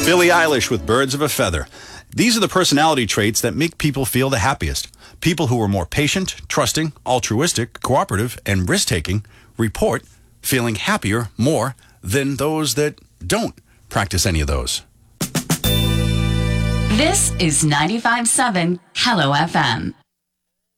Billie Eilish with Birds of a Feather. These are the personality traits that make people feel the happiest. People who are more patient, trusting, altruistic, cooperative, and risk-taking report feeling happier more than those that don't practice any of those. This is 95.7 Hello FM.